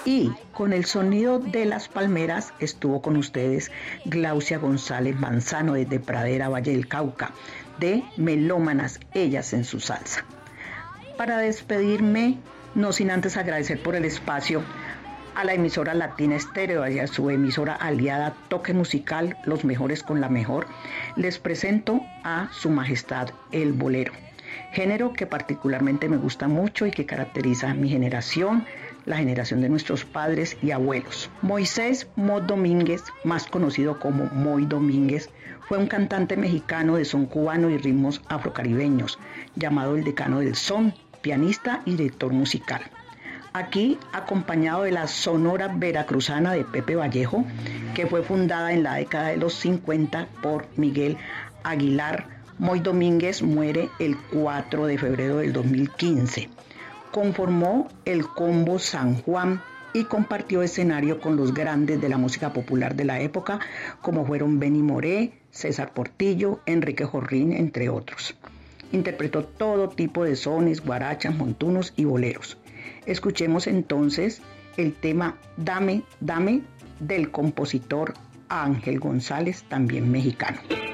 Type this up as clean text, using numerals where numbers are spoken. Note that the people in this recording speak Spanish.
Y con el sonido de las palmeras estuvo con ustedes Glaucia González Manzano desde Pradera, Valle del Cauca, de Melómanas, ellas en su salsa. Para despedirme, no sin antes agradecer por el espacio a la emisora Latina Estéreo y a su emisora aliada Toque Musical, los mejores con la mejor, les presento a Su Majestad el Bolero, género que particularmente me gusta mucho y que caracteriza a mi generación, la generación de nuestros padres y abuelos. Moisés Mo Domínguez, más conocido como Moy Domínguez, fue un cantante mexicano de son cubano y ritmos afrocaribeños, llamado el decano del son, pianista y director musical. Aquí acompañado de la Sonora Veracruzana de Pepe Vallejo, que fue fundada en la década de los 50 por Miguel Aguilar. Moy Domínguez muere el 4 de febrero del 2015. Conformó el combo San Juan y compartió escenario con los grandes de la música popular de la época, como fueron Benny Moré, César Portillo, Enrique Jorrín, entre otros. Interpretó todo tipo de sones, guarachas, montunos y boleros. Escuchemos entonces el tema Dame, Dame del compositor Ángel González, también mexicano.